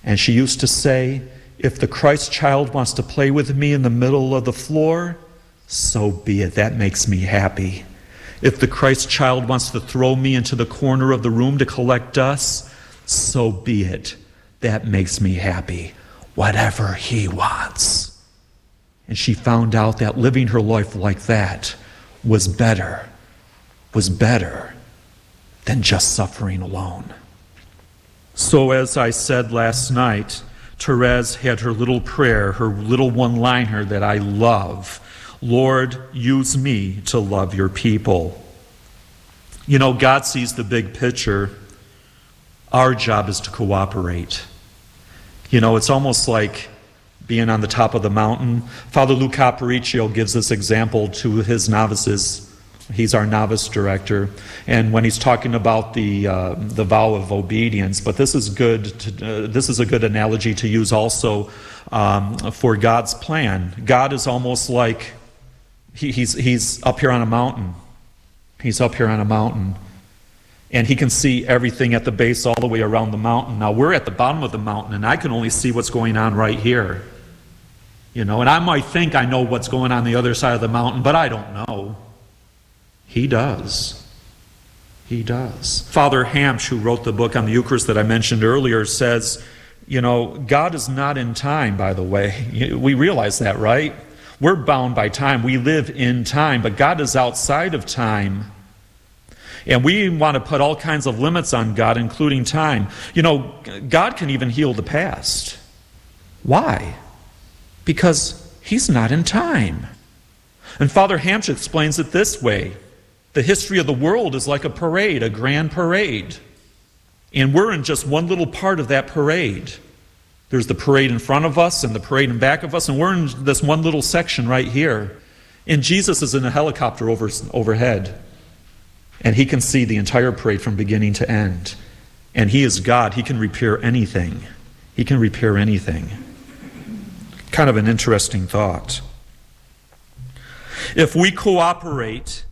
And she used to say, if the Christ child wants to play with me in the middle of the floor, so be it. That makes me happy. If the Christ child wants to throw me into the corner of the room to collect dust, so be it. That makes me happy. Whatever he wants. And she found out that living her life like that was better than just suffering alone. So as I said last night, Therese had her little prayer, her little one-liner that I love. Lord, use me to love your people. You know, God sees the big picture. Our job is to cooperate. You know, it's almost like being on the top of the mountain. Father Lou Caparicio gives this example to his novices. He's our novice director, and when he's talking about the vow of obedience, but this is good. This is a good analogy to use also for God's plan. God is almost like he's up here on a mountain. He's up here on a mountain, and he can see everything at the base all the way around the mountain. Now we're at the bottom of the mountain, and I can only see what's going on right here. You know, and I might think I know what's going on the other side of the mountain, but I don't know. He does. He does. Father Hamsch, who wrote the book on the Eucharist that I mentioned earlier, says, you know, God is not in time, by the way. We realize that, right? We're bound by time. We live in time, but God is outside of time. And we want to put all kinds of limits on God, including time. You know, God can even heal the past. Why? Because he's not in time. And Father Hamsch explains it this way. The history of the world is like a parade, a grand parade. And we're in just one little part of that parade. There's the parade in front of us and the parade in back of us, and we're in this one little section right here. And Jesus is in a helicopter overhead. And he can see the entire parade from beginning to end. And he is God. He can repair anything. He can repair anything. Kind of an interesting thought. If we cooperate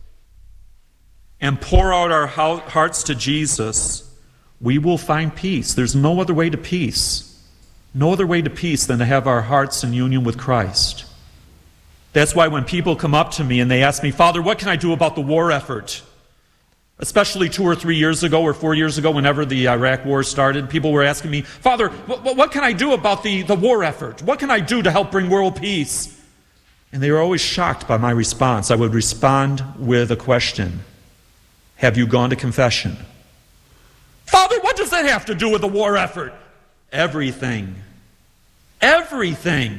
and pour out our hearts to Jesus, we will find peace. There's no other way to peace. No other way to peace than to have our hearts in union with Christ. That's why when people come up to me and they ask me, Father, what can I do about the war effort? Especially 2 or 3 years ago or 4 years ago, whenever the Iraq war started, people were asking me, Father, what can I do about the war effort? What can I do to help bring world peace? And they were always shocked by my response. I would respond with a question. Have you gone to confession? Father, what does that have to do with the war effort? Everything. Everything.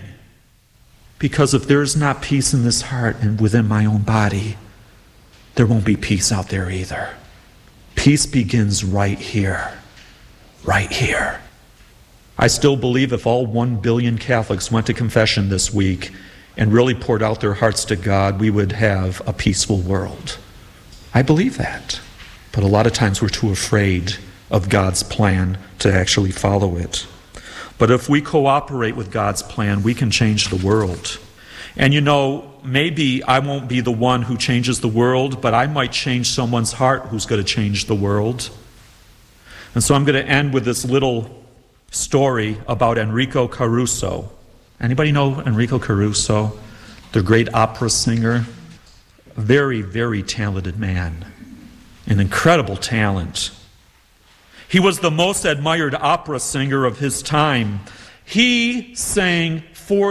Because if there's not peace in this heart and within my own body, there won't be peace out there either. Peace begins right here. Right here. I still believe if all 1 billion Catholics went to confession this week and really poured out their hearts to God, we would have a peaceful world. I believe that. But a lot of times we're too afraid of God's plan to actually follow it. But if we cooperate with God's plan, we can change the world. And you know, maybe I won't be the one who changes the world, but I might change someone's heart who's going to change the world. And so I'm going to end with this little story about Enrico Caruso. Anybody know Enrico Caruso? The great opera singer. A very, very talented man. An incredible talent. He was the most admired opera singer of his time. He sang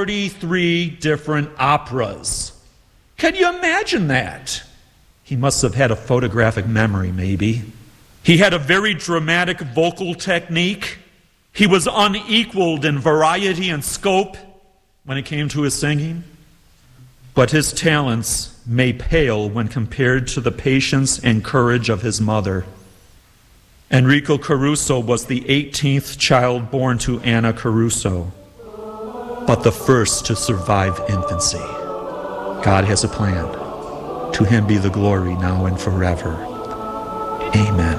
43 different operas. Can you imagine that? He must have had a photographic memory, maybe. He had a very dramatic vocal technique. He was unequaled in variety and scope when it came to his singing. But his talents may pale when compared to the patience and courage of his mother. Enrico Caruso was the 18th child born to Anna Caruso, but the first to survive infancy. God has a plan. To him be the glory now and forever. Amen.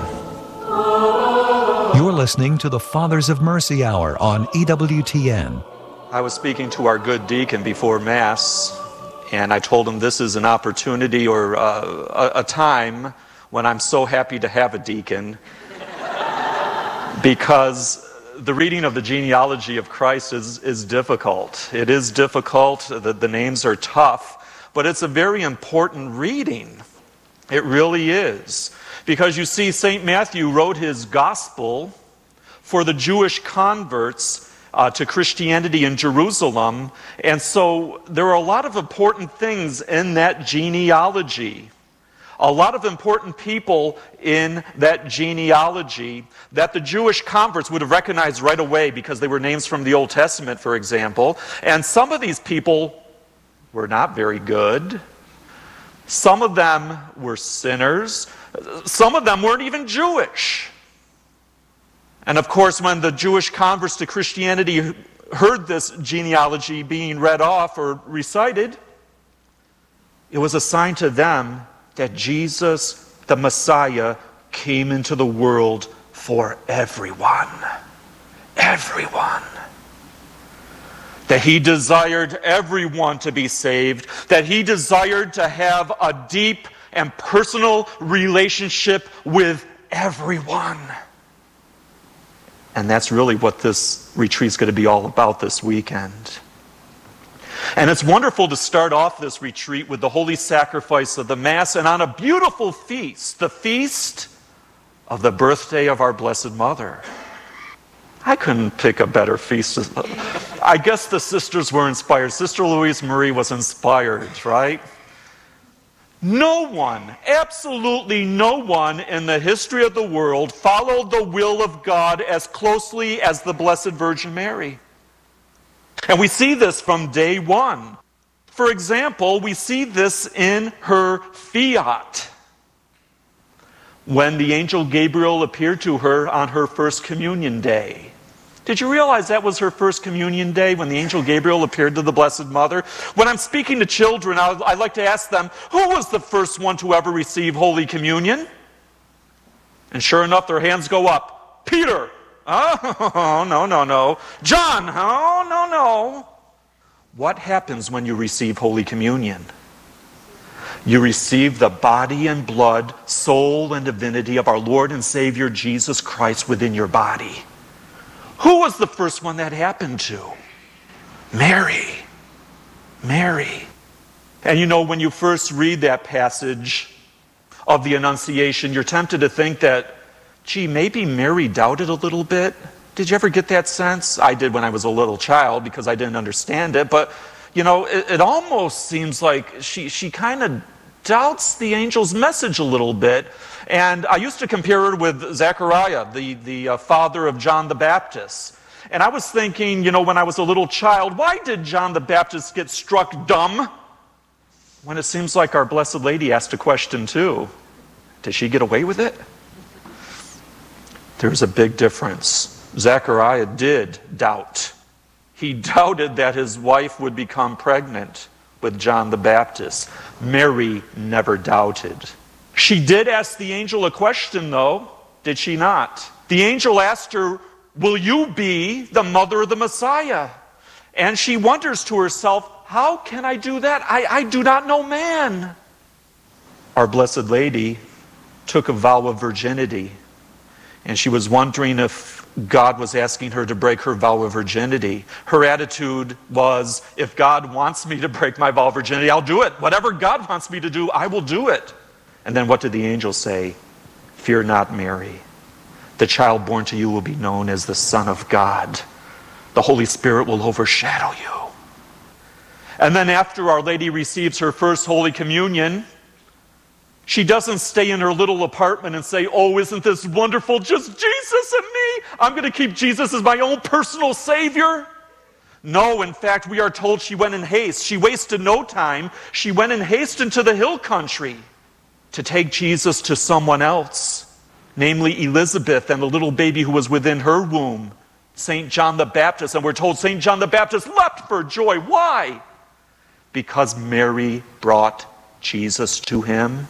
You're listening to the Fathers of Mercy Hour on EWTN. I was speaking to our good deacon before Mass, and I told him this is an opportunity or a time when I'm so happy to have a deacon because the reading of the genealogy of Christ is difficult. It is difficult. The names are tough, but it's a very important reading. It really is. Because you see, St. Matthew wrote his gospel for the Jewish converts to Christianity in Jerusalem. And so there are a lot of important things in that genealogy. A lot of important people in that genealogy that the Jewish converts would have recognized right away because they were names from the Old Testament, for example. And some of these people were not very good. Some of them were sinners. Some of them weren't even Jewish. And of course, when the Jewish converts to Christianity heard this genealogy being read off or recited, it was a sign to them that Jesus, the Messiah, came into the world for everyone. Everyone. That he desired everyone to be saved, that he desired to have a deep and personal relationship with everyone. And that's really what this retreat is going to be all about this weekend. And it's wonderful to start off this retreat with the holy sacrifice of the Mass and on a beautiful feast, the feast of the birthday of our Blessed Mother. I couldn't pick a better feast. I guess the sisters were inspired. Sister Louise Marie was inspired, right? No one, absolutely no one in the history of the world followed the will of God as closely as the Blessed Virgin Mary. And we see this from day one. For example, we see this in her fiat. When the angel Gabriel appeared to her on her first communion day. Did you realize that was her first communion day when the angel Gabriel appeared to the Blessed Mother? When I'm speaking to children, I like to ask them, who was the first one to ever receive Holy Communion? And sure enough, their hands go up. Peter. Oh, no. John. Oh, no. What happens when you receive Holy Communion? You receive the body and blood, soul and divinity of our Lord and Savior Jesus Christ within your body. Who was the first one that happened to? Mary. And you know, when you first read that passage of the Annunciation, you're tempted to think that, gee, maybe Mary doubted a little bit. Did you ever get that sense? I did when I was a little child because I didn't understand it. But, you know, it almost seems like she kind of doubts the angel's message a little bit. And I used to compare her with Zechariah, the father of John the Baptist. And I was thinking, you know, when I was a little child, why did John the Baptist get struck dumb? When it seems like our Blessed Lady asked a question too. Did she get away with it? There's a big difference. Zechariah did doubt. He doubted that his wife would become pregnant with John the Baptist. Mary never doubted. She did ask the angel a question, though, did she not? The angel asked her, will you be the mother of the Messiah? And she wonders to herself, how can I do that? I do not know man. Our Blessed Lady took a vow of virginity, and she was wondering if God was asking her to break her vow of virginity. Her attitude was, if God wants me to break my vow of virginity, I'll do it. Whatever God wants me to do, I will do it. And then what did the angel say? Fear not, Mary. The child born to you will be known as the Son of God. The Holy Spirit will overshadow you. And then after Our Lady receives her first Holy Communion, she doesn't stay in her little apartment and say, oh, isn't this wonderful, just Jesus and me? I'm going to keep Jesus as my own personal Savior. No, in fact, we are told she went in haste. She wasted no time. She went in haste into the hill country to take Jesus to someone else, namely Elizabeth and the little baby who was within her womb, St. John the Baptist. And we're told St. John the Baptist leapt for joy. Why? Because Mary brought Jesus to him.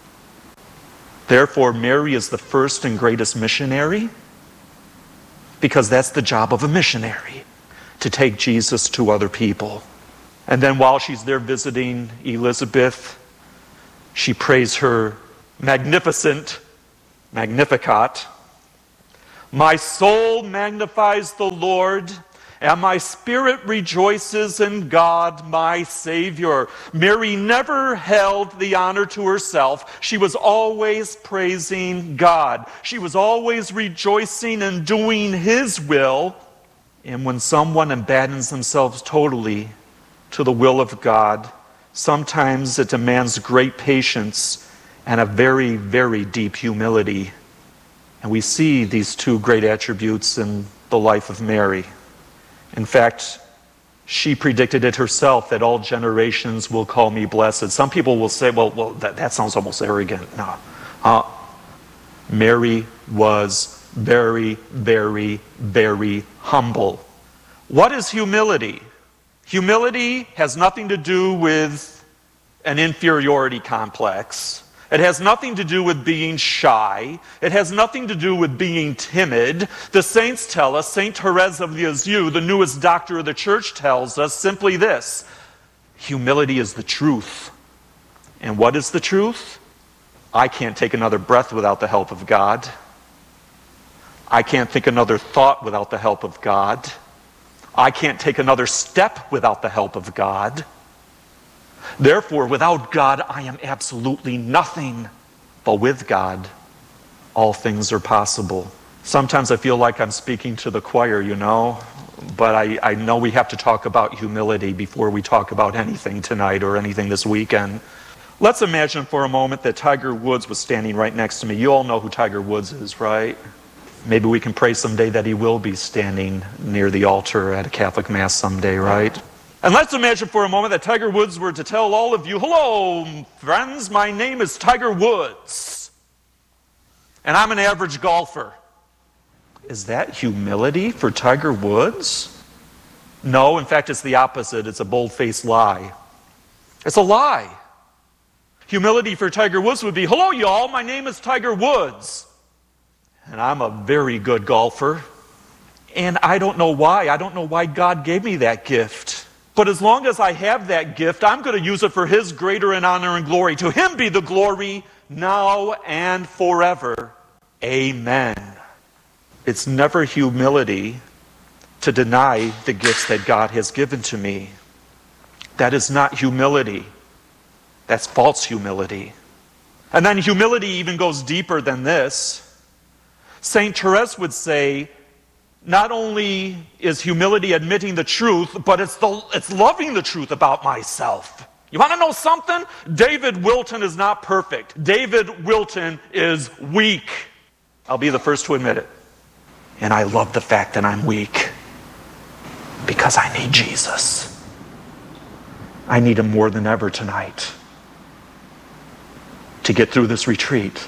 Therefore, Mary is the first and greatest missionary, because that's the job of a missionary, to take Jesus to other people. And then while she's there visiting Elizabeth, she prays her magnificent Magnificat. My soul magnifies the Lord, and my spirit rejoices in God, my Savior. Mary never held the honor to herself. She was always praising God. She was always rejoicing and doing His will. And when someone abandons themselves totally to the will of God, sometimes it demands great patience and a very, very deep humility. And we see these two great attributes in the life of Mary. In fact, she predicted it herself, that all generations will call me blessed. Some people will say, well that sounds almost arrogant. No. Mary was very, very, very humble. What is humility? Humility has nothing to do with an inferiority complex. It has nothing to do with being shy. It has nothing to do with being timid. The saints tell us, Saint Therese of Lisieux, the newest doctor of the church, tells us simply this: humility is the truth. And what is the truth? I can't take another breath without the help of God. I can't think another thought without the help of God. I can't take another step without the help of God. Therefore, without God, I am absolutely nothing. But with God, all things are possible. Sometimes I feel like I'm speaking to the choir, but I know we have to talk about humility before we talk about anything tonight or anything this weekend. Let's imagine for a moment that Tiger Woods was standing right next to me. You all know who Tiger Woods is, right? Maybe we can pray someday that he will be standing near the altar at a Catholic Mass someday, right? And let's imagine for a moment that Tiger Woods were to tell all of you, hello, friends, my name is Tiger Woods, and I'm an average golfer. Is that humility for Tiger Woods? No, in fact, it's the opposite. It's a bold-faced lie. It's a lie. Humility for Tiger Woods would be, hello, y'all, my name is Tiger Woods, and I'm a very good golfer, and I don't know why. I don't know why God gave me that gift. But as long as I have that gift, I'm going to use it for His greater and honor and glory. To Him be the glory now and forever. Amen. It's never humility to deny the gifts that God has given to me. That is not humility. That's false humility. And then humility even goes deeper than this. Saint Therese would say, not only is humility admitting the truth, but it's loving the truth about myself. You want to know something? David Wilton is not perfect. David Wilton is weak. I'll be the first to admit it. And I love the fact that I'm weak because I need Jesus. I need Him more than ever tonight to get through this retreat.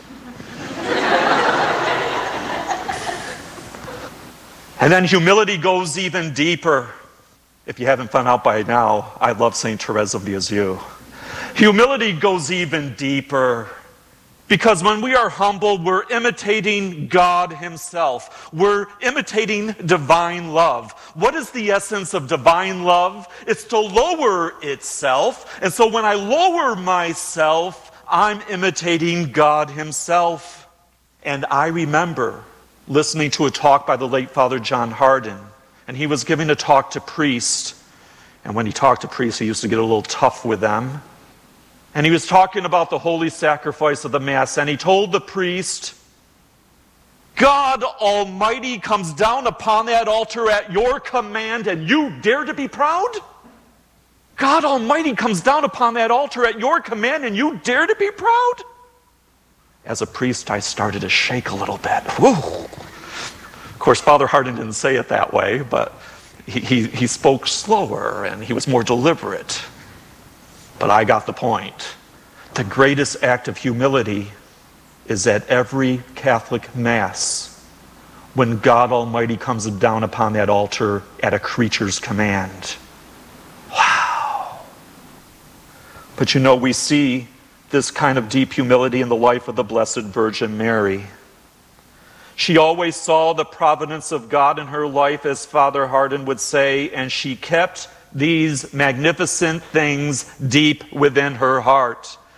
And then humility goes even deeper. If you haven't found out by now, I love Saint Therese of Lisieux. Humility goes even deeper. Because when we are humble, we're imitating God Himself. We're imitating divine love. What is the essence of divine love? It's to lower itself. And so when I lower myself, I'm imitating God Himself. And I remember listening to a talk by the late Father John Hardon, and he was giving a talk to priests, and when he talked to priests, he used to get a little tough with them, and he was talking about the holy sacrifice of the Mass, and he told the priest, God Almighty comes down upon that altar at your command, and you dare to be proud? God Almighty comes down upon that altar at your command, and you dare to be proud? As a priest, I started to shake a little bit. Whoa. Of course, Father Hardon didn't say it that way, but he spoke slower and he was more deliberate. But I got the point. The greatest act of humility is at every Catholic Mass when God Almighty comes down upon that altar at a creature's command. Wow. But we see this kind of deep humility in the life of the Blessed Virgin Mary. She always saw the providence of God in her life, as Father Hardon would say, and she kept these magnificent things deep within her heart.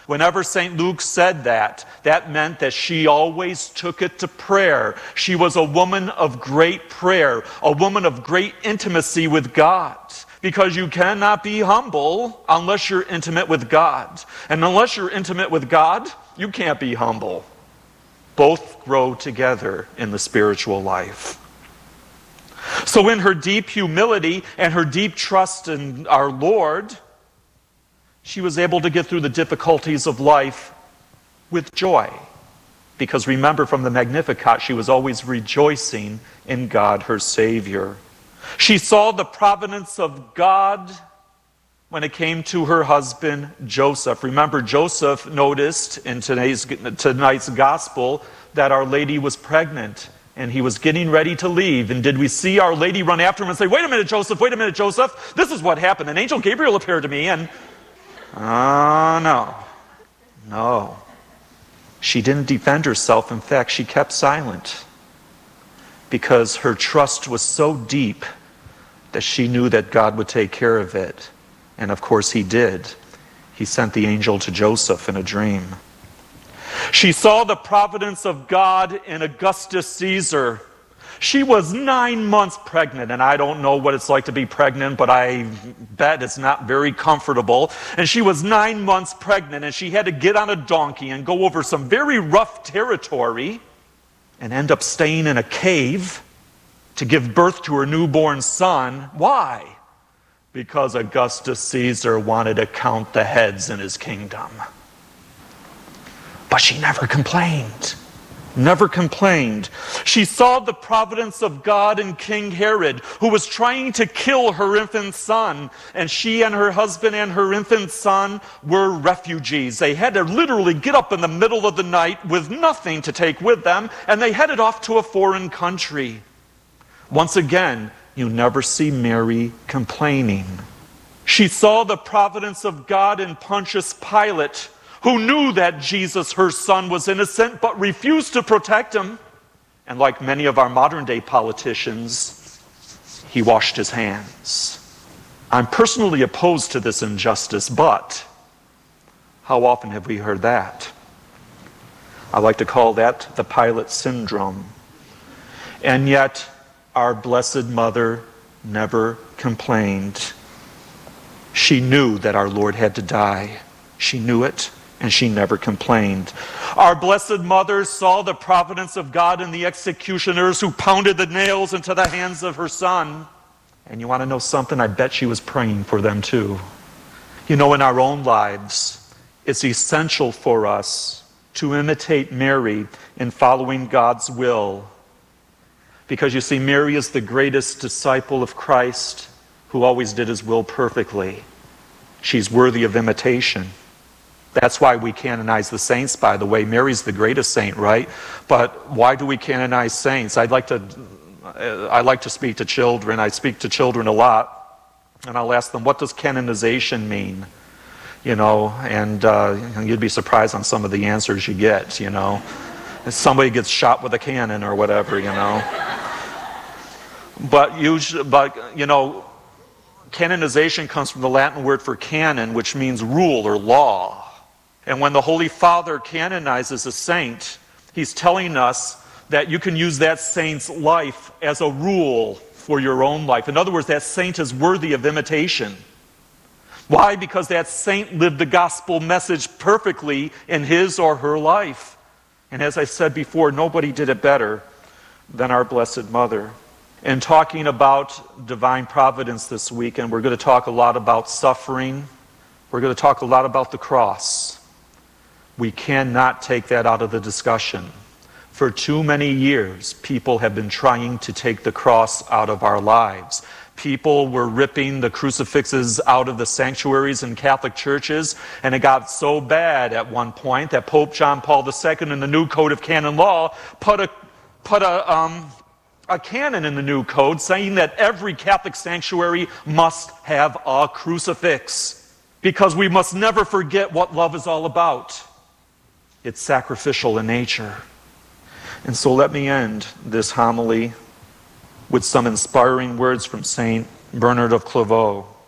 Whenever St. Luke said that, that meant that she always took it to prayer. She was a woman of great prayer, a woman of great intimacy with God. Because you cannot be humble unless you're intimate with God. And unless you're intimate with God, you can't be humble. Both grow together in the spiritual life. So in her deep humility and her deep trust in our Lord, she was able to get through the difficulties of life with joy. Because remember from the Magnificat, she was always rejoicing in God, her Savior. She saw the providence of God when it came to her husband, Joseph. Remember, Joseph noticed in tonight's gospel that Our Lady was pregnant, and he was getting ready to leave. And did we see Our Lady run after him and say, wait a minute, Joseph, this is what happened. An angel Gabriel appeared to me, and no. She didn't defend herself. In fact, she kept silent because her trust was so deep that she knew that God would take care of it. And of course he did. He sent the angel to Joseph in a dream. She saw the providence of God in Augustus Caesar. She was 9 months pregnant, and I don't know what it's like to be pregnant, but I bet it's not very comfortable. And she was 9 months pregnant, and she had to get on a donkey and go over some very rough territory and end up staying in a cave to give birth to her newborn son. Why? Because Augustus Caesar wanted to count the heads in his kingdom. But she never complained. Never complained. She saw the providence of God in King Herod, who was trying to kill her infant son. And she and her husband and her infant son were refugees. They had to literally get up in the middle of the night with nothing to take with them, and they headed off to a foreign country. Once again, you never see Mary complaining. She saw the providence of God in Pontius Pilate, who knew that Jesus, her son, was innocent, but refused to protect him. And like many of our modern-day politicians, he washed his hands. I'm personally opposed to this injustice, but how often have we heard that? I like to call that the Pilate syndrome. And yet, our Blessed Mother never complained. She knew that our Lord had to die. She knew it. And she never complained. Our Blessed Mother saw the providence of God in the executioners who pounded the nails into the hands of her son. And you want to know something? I bet she was praying for them too. You know, in our own lives, it's essential for us to imitate Mary in following God's will. Because you see, Mary is the greatest disciple of Christ who always did his will perfectly. She's worthy of imitation. That's why we canonize the saints, by the way. Mary's the greatest saint, right? But why do we canonize saints? I like to speak to children. I speak to children a lot. And I'll ask them, what does canonization mean? You know, and you'd be surprised on some of the answers you get, you know. Somebody gets shot with a cannon or whatever, you know. But you know, canonization comes from the Latin word for canon, which means rule or law. And when the Holy Father canonizes a saint, he's telling us that you can use that saint's life as a rule for your own life. In other words, that saint is worthy of imitation. Why? Because that saint lived the gospel message perfectly in his or her life. And as I said before, nobody did it better than our Blessed Mother. In talking about divine providence this week, and we're going to talk a lot about suffering, we're going to talk a lot about the cross. We cannot take that out of the discussion. For too many years, people have been trying to take the cross out of our lives. People were ripping the crucifixes out of the sanctuaries in Catholic churches, and it got so bad at one point that Pope John Paul II in the new Code of Canon Law put a canon in the new code saying that every Catholic sanctuary must have a crucifix, because we must never forget what love is all about. It's sacrificial in nature. And so let me end this homily with some inspiring words from St. Bernard of Clairvaux,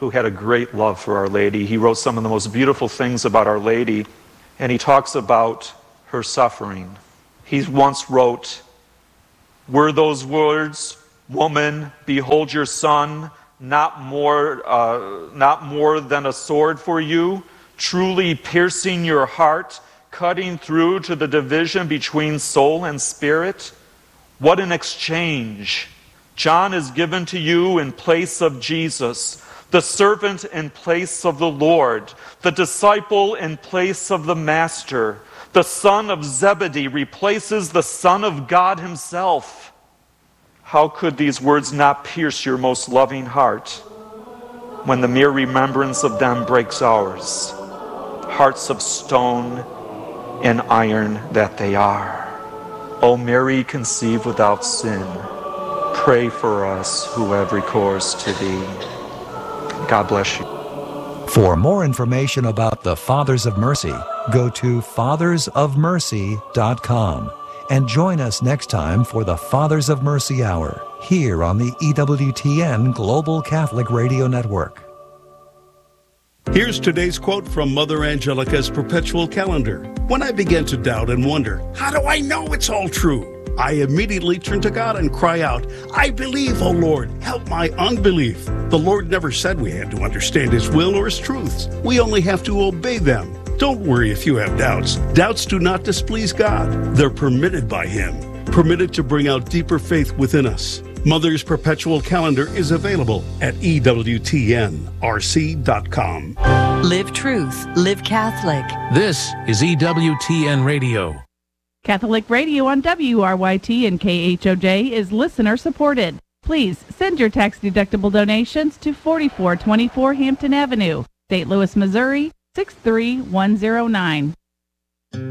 who had a great love for Our Lady. He wrote some of the most beautiful things about Our Lady, and he talks about her suffering. He once wrote, "Were those words, 'Woman, behold your son,' not more than a sword for you, truly piercing your heart, cutting through to the division between soul and spirit? What an exchange! John is given to you in place of Jesus, the servant in place of the Lord, the disciple in place of the Master. The son of Zebedee replaces the Son of God himself. How could these words not pierce your most loving heart when the mere remembrance of them breaks ours, hearts of stone and iron that they are? O Mary, conceived without sin, pray for us who have recourse to thee." God bless you. For more information about the Fathers of Mercy, go to fathersofmercy.com and join us next time for the Fathers of Mercy Hour here on the EWTN Global Catholic Radio Network. Here's today's quote from Mother Angelica's perpetual calendar. "When I began to doubt and wonder, how do I know it's all true? I immediately turn to God and cry out, 'I believe, O Lord, help my unbelief.' The Lord never said we had to understand His will or His truths. We only have to obey them. Don't worry if you have doubts. Doubts do not displease God. They're permitted by Him, permitted to bring out deeper faith within us." Mother's perpetual calendar is available at EWTNRC.com. Live truth, live Catholic. This is EWTN Radio. Catholic Radio on WRYT and KHOJ is listener supported. Please send your tax-deductible donations to 4424 Hampton Avenue, St. Louis, Missouri 63109.